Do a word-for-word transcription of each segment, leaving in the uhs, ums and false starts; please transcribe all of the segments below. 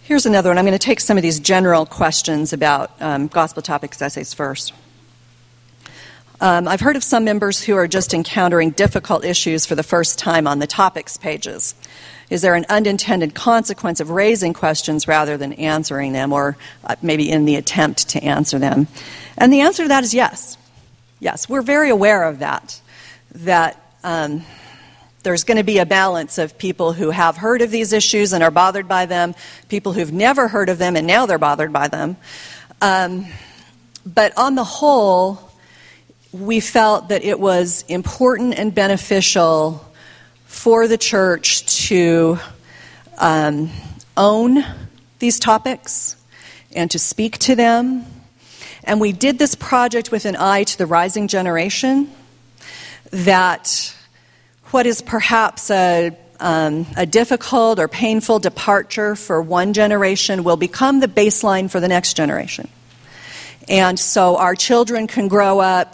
Here's another one. I'm going to take some of these general questions about um, gospel topics essays first. Um, I've heard of some members who are just encountering difficult issues for the first time on the topics pages. Is there an unintended consequence of raising questions rather than answering them, or uh, maybe in the attempt to answer them? And the answer to that is yes. Yes, we're very aware of that, that um, there's going to be a balance of people who have heard of these issues and are bothered by them, people who've never heard of them and now they're bothered by them. Um, but on the whole, we felt that it was important and beneficial for the church to um, own these topics and to speak to them. And we did this project with an eye to the rising generation, that what is perhaps a, um, a difficult or painful departure for one generation will become the baseline for the next generation. And so our children can grow up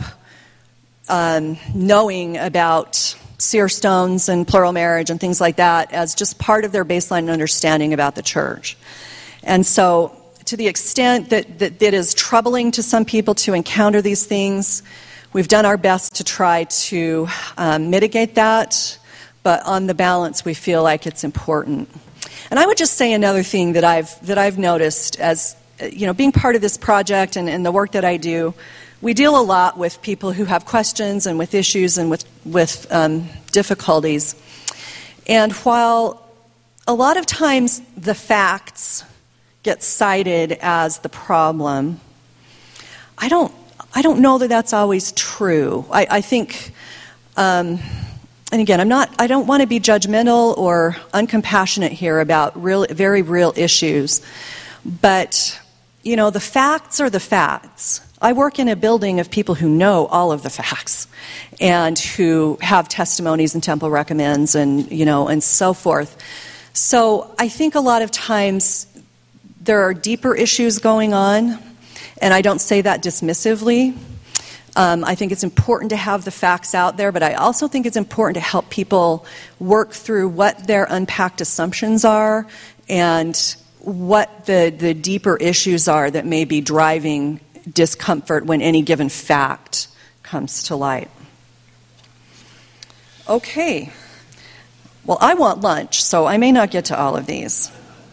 um, knowing about seer stones and plural marriage and things like that as just part of their baseline understanding about the church. And so to the extent that, that it is troubling to some people to encounter these things, we've done our best to try to um, mitigate that, but on the balance, we feel like it's important. And I would just say another thing that I've that I've noticed as, you know, being part of this project and, and the work that I do, we deal a lot with people who have questions and with issues and with, with um, difficulties. And while a lot of times the facts get cited as the problem, I don't I don't know that that's always true. I, I think, um, and again, I'm not. I don't want to be judgmental or uncompassionate here about real, very real issues, but you know, the facts are the facts. I work in a building of people who know all of the facts and who have testimonies and temple recommends and, you know, and so forth. So I think a lot of times there are deeper issues going on, and I don't say that dismissively. Um, I think it's important to have the facts out there, but I also think it's important to help people work through what their unpacked assumptions are and what the, the deeper issues are that may be driving discomfort when any given fact comes to light. Okay. Well, I want lunch, so I may not get to all of these.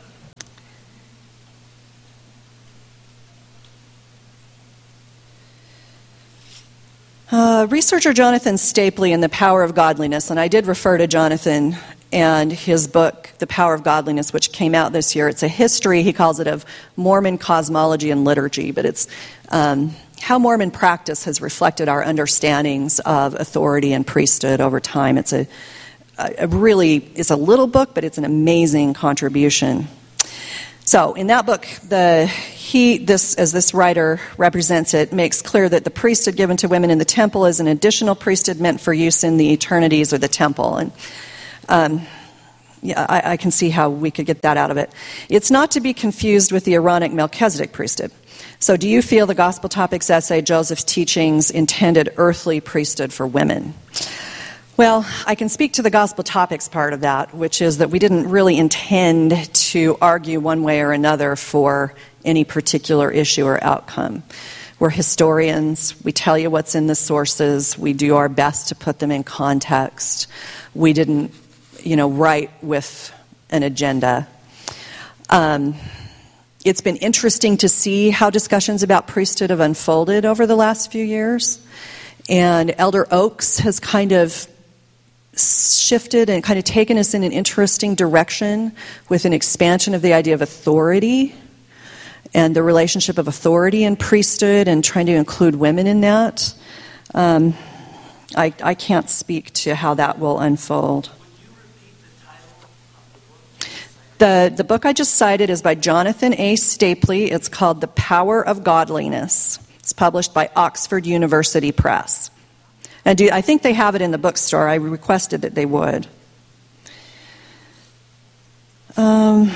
Uh, researcher Jonathan Stapley in The Power of Godliness, and I did refer to Jonathan and his book, The Power of Godliness, which came out this year. It's a history, he calls it, of Mormon cosmology and liturgy, but it's um, how Mormon practice has reflected our understandings of authority and priesthood over time. It's a, a really, it's a little book, but it's an amazing contribution. So in that book, the he this as this writer represents it, makes clear that the priesthood given to women in the temple is an additional priesthood meant for use in the eternities or the temple. And um, yeah, I, I can see how we could get that out of it. It's not to be confused with the Aaronic Melchizedek priesthood. So do you feel the Gospel Topics essay, Joseph's teachings, intended earthly priesthood for women? Well, I can speak to the Gospel Topics part of that, which is that we didn't really intend to argue one way or another for any particular issue or outcome. We're historians. We tell you what's in the sources. We do our best to put them in context. We didn't, you know, write with an agenda. Um, it's been interesting to see how discussions about priesthood have unfolded over the last few years. And Elder Oaks has kind of shifted and kind of taken us in an interesting direction with an expansion of the idea of authority and the relationship of authority and priesthood and trying to include women in that. Um, I, I can't speak to how that will unfold. The, the book I just cited is by Jonathan A. Stapley. It's called The Power of Godliness. It's published by Oxford University Press. And do, I think they have it in the bookstore. I requested that they would. Um,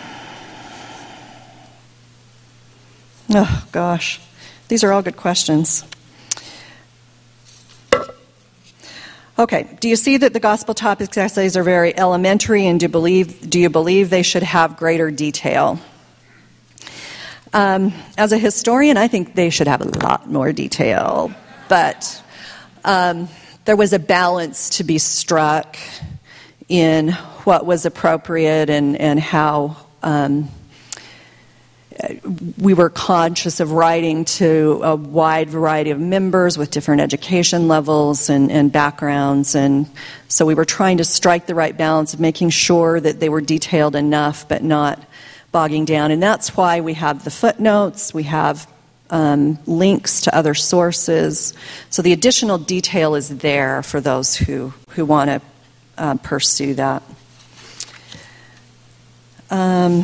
oh, gosh. These are all good questions. Okay. Do you see that the Gospel Topics essays are very elementary, and do you believe, do you believe they should have greater detail? Um, as a historian, I think they should have a lot more detail, but um, there was a balance to be struck in what was appropriate and, and how um, we were conscious of writing to a wide variety of members with different education levels and, and backgrounds. And so we were trying to strike the right balance of making sure that they were detailed enough but not bogging down. And that's why we have the footnotes, we have um, links to other sources. So the additional detail is there for those who, who want to uh, pursue that. Um,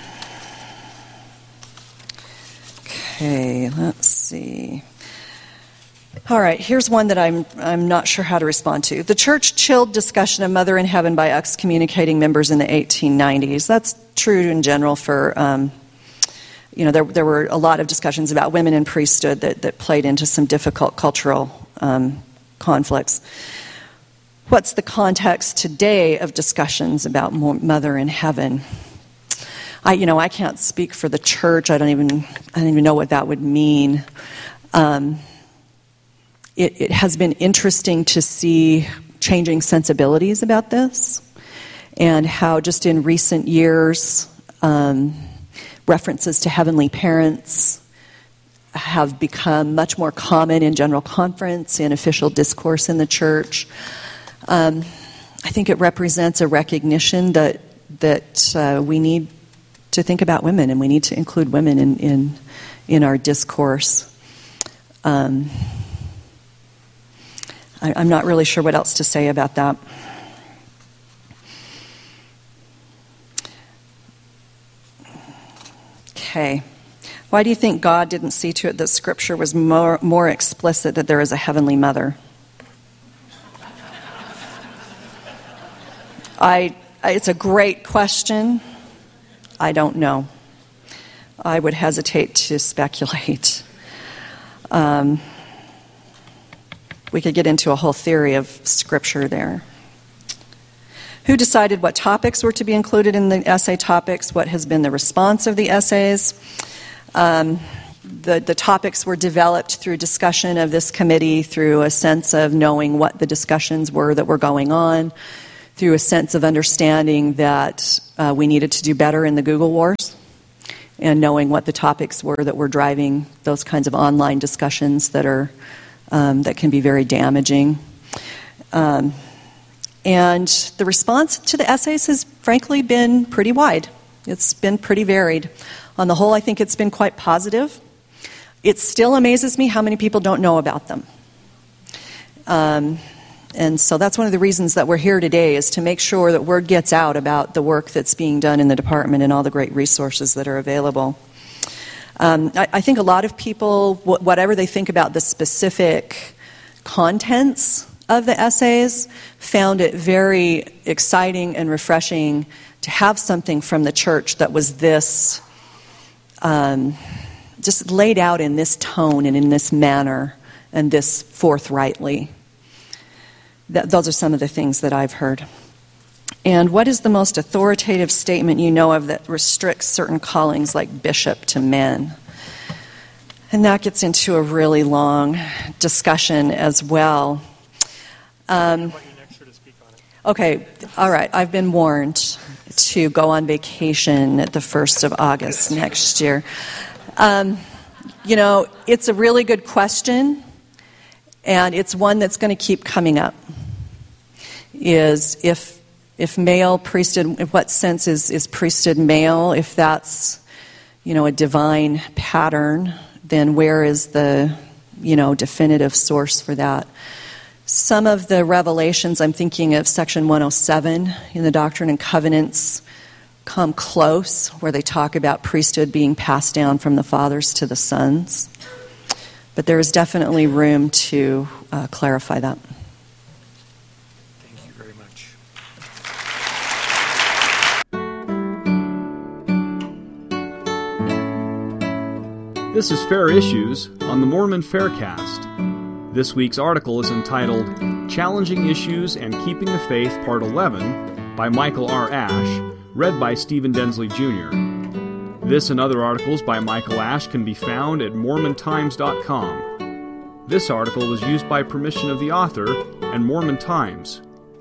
Okay, let's see. All right, here's one that I'm I'm not sure how to respond to. The church chilled discussion of Mother in Heaven by excommunicating members in the eighteen nineties. That's true in general for, um, you know, there there were a lot of discussions about women in priesthood that, that played into some difficult cultural um, conflicts. What's the context today of discussions about Mother in Heaven? I, you know, I can't speak for the church. I don't even, I don't even know what that would mean. Um, it, it has been interesting to see changing sensibilities about this, and how just in recent years, um, references to heavenly parents have become much more common in general conference, in official discourse in the church. Um, I think it represents a recognition that that uh, we need to think about women, and we need to include women in in, in our discourse. Um, I, I'm not really sure what else to say about that. Okay. Why do you think God didn't see to it that Scripture was more, more explicit that there is a heavenly mother? I, it's a great question. I don't know. I would hesitate to speculate. Um, we could get into a whole theory of Scripture there. Who decided what topics were to be included in the essay topics? What has been the response of the essays? Um, the, the topics were developed through discussion of this committee, through a sense of knowing what the discussions were that were going on, through a sense of understanding that uh, we needed to do better in the Google Wars, and knowing what the topics were that were driving those kinds of online discussions that are um, that can be very damaging. Um, and the response to the essays has frankly been pretty wide. It's been pretty varied. On the whole, I think it's been quite positive. It still amazes me how many people don't know about them. Um, And so that's one of the reasons that we're here today, is to make sure that word gets out about the work that's being done in the department and all the great resources that are available. Um, I, I think a lot of people, wh- whatever they think about the specific contents of the essays, found it very exciting and refreshing to have something from the church that was this, um, just laid out in this tone and in this manner and this forthrightly. That, those are some of the things that I've heard. And what is the most authoritative statement you know of that restricts certain callings like bishop to men? And that gets into a really long discussion as well. Um, okay, all right, I've been warned to go on vacation at the first of August next year. Um, you know, it's a really good question. And it's one that's going to keep coming up, is if if male priesthood, in what sense is, is priesthood male? If that's, you know, a divine pattern, then where is the, you know, definitive source for that? Some of the revelations, I'm thinking of section one oh seven in the Doctrine and Covenants, come close, where they talk about priesthood being passed down from the fathers to the sons. But there is definitely room to uh, clarify that. Thank you very much. This is Fair Issues on the Mormon Faircast. This week's article is entitled Challenging Issues and Keeping the Faith, Part eleven, by Michael R. Ash, read by Stephen Densley, Junior This and other articles by Michael Ash can be found at Mormon Times dot com. This article was used by permission of the author and Mormon Times.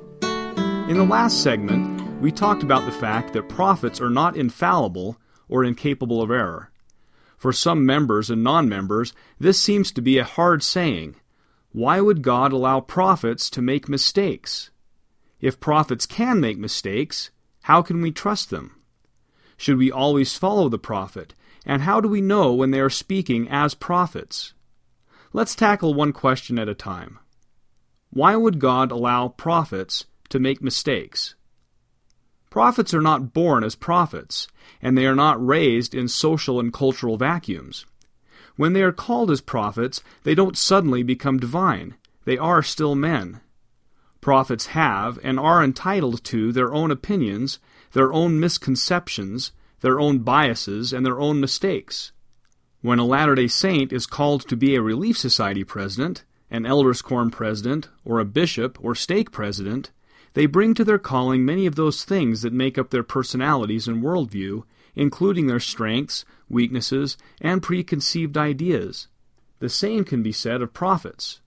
In the last segment, we talked about the fact that prophets are not infallible or incapable of error. For some members and non-members, this seems to be a hard saying. Why would God allow prophets to make mistakes? If prophets can make mistakes, how can we trust them? Should we always follow the prophet? And how do we know when they are speaking as prophets? Let's tackle one question at a time. Why would God allow prophets to make mistakes? Prophets are not born as prophets, and they are not raised in social and cultural vacuums. When they are called as prophets, they don't suddenly become divine. They are still men. Prophets have and are entitled to their own opinions, their own misconceptions, their own biases, and their own mistakes. When a Latter-day Saint is called to be a Relief Society president, an Elders Quorum president, or a bishop or stake president, they bring to their calling many of those things that make up their personalities and worldview, including their strengths, weaknesses, and preconceived ideas. The same can be said of prophets.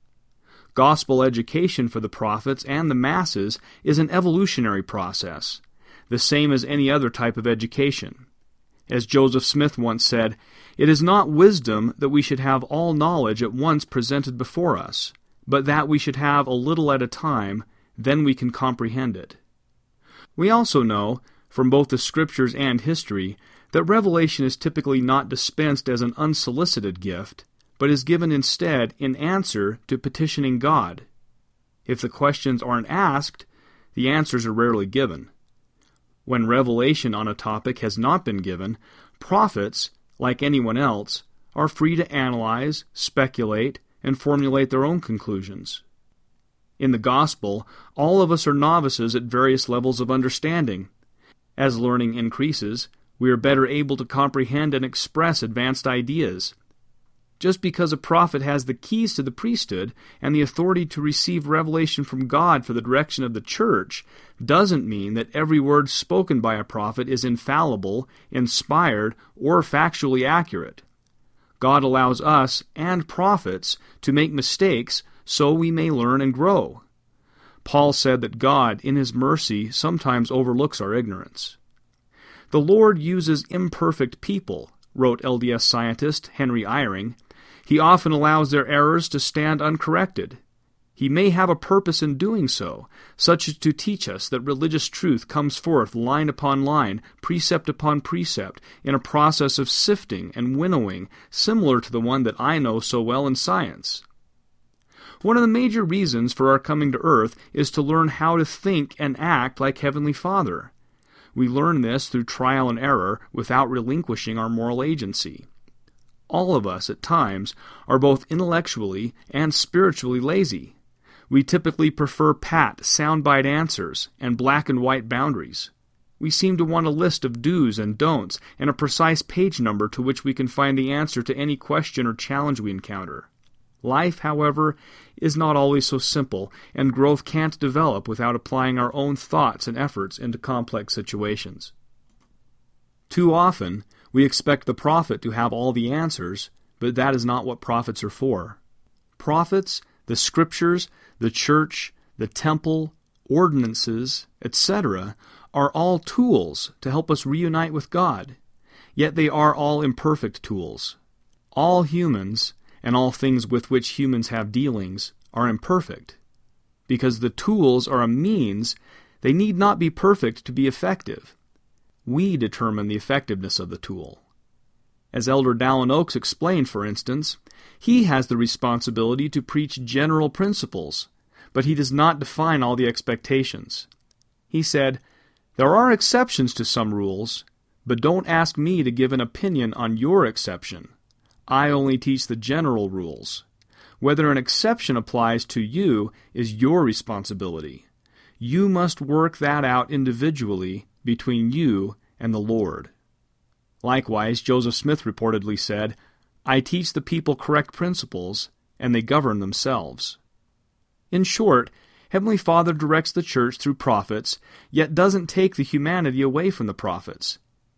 Gospel education for the prophets and the masses is an evolutionary process, the same as any other type of education. As Joseph Smith once said, "It is not wisdom that we should have all knowledge at once presented before us, but that we should have a little at a time, then we can comprehend it." We also know, from both the Scriptures and history, that revelation is typically not dispensed as an unsolicited gift, but is given instead in answer to petitioning God. If the questions aren't asked, the answers are rarely given. When revelation on a topic has not been given, prophets, like anyone else, are free to analyze, speculate, and formulate their own conclusions. In the gospel, all of us are novices at various levels of understanding. As learning increases, we are better able to comprehend and express advanced ideas. Just because a prophet has the keys to the priesthood and the authority to receive revelation from God for the direction of the church doesn't mean that every word spoken by a prophet is infallible, inspired, or factually accurate. God allows us and prophets to make mistakes so we may learn and grow. Paul said that God, in His mercy, sometimes overlooks our ignorance. The Lord uses imperfect people, wrote L D S scientist Henry Eyring. He often allows their errors to stand uncorrected. He may have a purpose in doing so, such as to teach us that religious truth comes forth line upon line, precept upon precept, in a process of sifting and winnowing, similar to the one that I know so well in science. One of the major reasons for our coming to earth is to learn how to think and act like Heavenly Father. We learn this through trial and error without relinquishing our moral agency. All of us, at times, are both intellectually and spiritually lazy. We typically prefer pat, soundbite answers and black and white boundaries. We seem to want a list of do's and don'ts and a precise page number to which we can find the answer to any question or challenge we encounter. Life, however, is not always so simple, and growth can't develop without applying our own thoughts and efforts into complex situations. Too often, we expect the prophet to have all the answers, but that is not what prophets are for. Prophets, the Scriptures, the church, the temple, ordinances, et cetera, are all tools to help us reunite with God, yet they are all imperfect tools. All humans, and all things with which humans have dealings, are imperfect. Because the tools are a means, they need not be perfect to be effective. We determine the effectiveness of the tool. As Elder Dallin Oaks explained, for instance, he has the responsibility to preach general principles, but he does not define all the expectations. He said, "There are exceptions to some rules, but don't ask me to give an opinion on your exception. I only teach the general rules. Whether an exception applies to you is your responsibility. You must work that out individually between you and the Lord." Likewise, Joseph Smith reportedly said, "I teach the people correct principles, and they govern themselves." In short, Heavenly Father directs the church through prophets, yet doesn't take the humanity away from the prophets.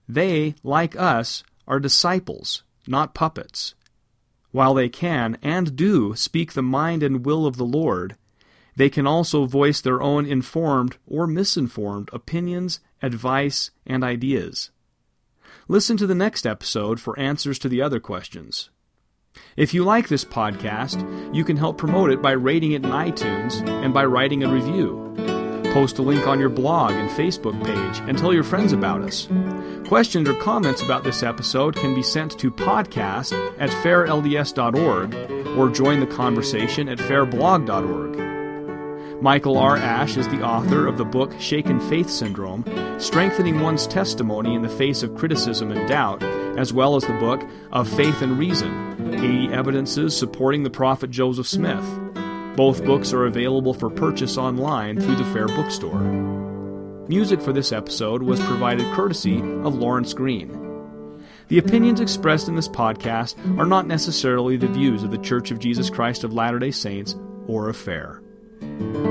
They, like us, are disciples, not puppets. While they can, and do, speak the mind and will of the Lord, they can also voice their own informed or misinformed opinions, advice, and ideas. Listen to the next episode for answers to the other questions. If you like this podcast, you can help promote it by rating it in iTunes and by writing a review. Post a link on your blog and Facebook page and tell your friends about us. Questions or comments about this episode can be sent to podcast at fair l d s dot org or join the conversation at fair blog dot org. Michael R. Ash is the author of the book Shaken Faith Syndrome, Strengthening One's Testimony in the Face of Criticism and Doubt, as well as the book Of Faith and Reason, eighty Evidences Supporting the Prophet Joseph Smith. Both books are available for purchase online through the Fair Bookstore. Music for this episode was provided courtesy of Lawrence Green. The opinions expressed in this podcast are not necessarily the views of the Church of Jesus Christ of Latter-day Saints or of Fair.